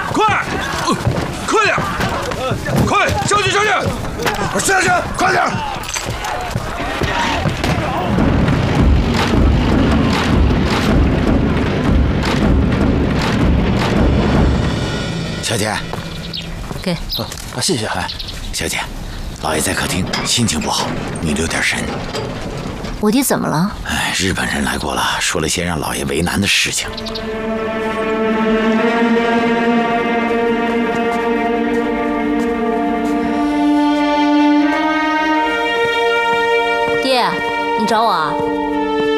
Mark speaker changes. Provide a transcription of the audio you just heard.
Speaker 1: 快，快点，快上去，上去，下去，快点！
Speaker 2: 小姐，
Speaker 3: 给。
Speaker 2: 谢谢。哎，小姐，老爷在客厅，心情不好，你留点神。
Speaker 3: 我爹怎么了？
Speaker 2: 哎，日本人来过了，说了些让老爷为难的事情。